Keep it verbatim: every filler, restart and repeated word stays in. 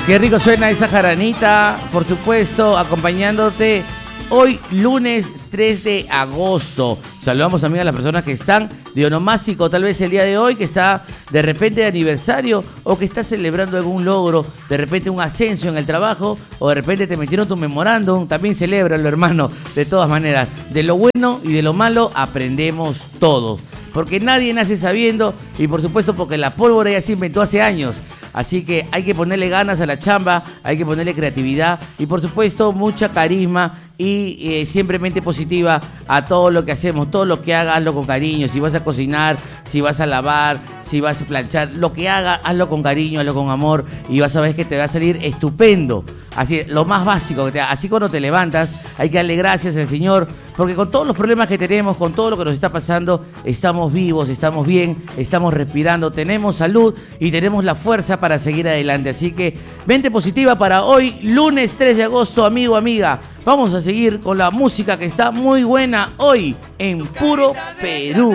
Qué rico suena esa jaranita, por supuesto, acompañándote hoy lunes tres de agosto. Saludamos también a las personas que están de onomástico tal vez el día de hoy, que está de repente de aniversario o que está celebrando algún logro, de repente un ascenso en el trabajo o de repente te metieron tu memorándum. También celébralo, hermano, de todas maneras. De lo bueno y de lo malo aprendemos todos, porque nadie nace sabiendo y por supuesto porque la pólvora ya se inventó hace años. Así que hay que ponerle ganas a la chamba, hay que ponerle creatividad y por supuesto mucha carisma y eh, siempre mente positiva a todo lo que hacemos. Todo lo que hagas, hazlo con cariño. Si vas a cocinar, si vas a lavar, si vas a planchar, lo que hagas, hazlo con cariño, hazlo con amor y vas a ver que te va a salir estupendo. Así, lo más básico que te, así cuando te levantas hay que darle gracias al Señor, porque con todos los problemas que tenemos, con todo lo que nos está pasando, estamos vivos, estamos bien, estamos respirando, tenemos salud y tenemos la fuerza para seguir adelante. Así que mente positiva para hoy, lunes tres de agosto, amigo, amiga. Vamos a seguir con la música que está muy buena hoy en Puro Perú.